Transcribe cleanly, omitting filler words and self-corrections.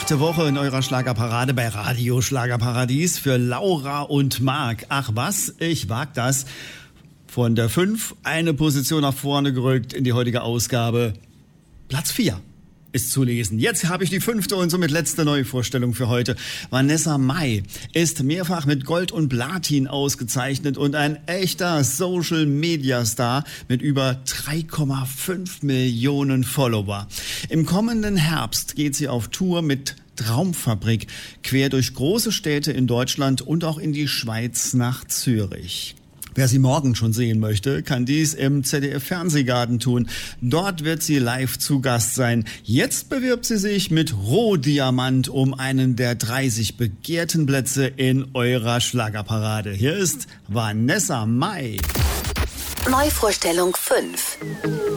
8. Woche in eurer Schlagerparade bei Radio Schlagerparadies für Laura und Marc. Ach was, ich wag das. Von der 5 eine Position nach vorne gerückt in die heutige Ausgabe. Platz 4 ist zu lesen. Jetzt habe ich die 5. und somit letzte Neuvorstellung für heute. Vanessa Mai ist mehrfach mit Gold und Platin ausgezeichnet und ein echter Social-Media-Star mit über 3,5 Millionen Follower. Im kommenden Herbst geht sie auf Tour mit Traumfabrik quer durch große Städte in Deutschland und auch in die Schweiz nach Zürich. Wer sie morgen schon sehen möchte, kann dies im ZDF-Fernsehgarten tun. Dort wird sie live zu Gast sein. Jetzt bewirbt sie sich mit Rohdiamant um einen der 30 begehrten Plätze in eurer Schlagerparade. Hier ist Vanessa Mai. Neuvorstellung 5.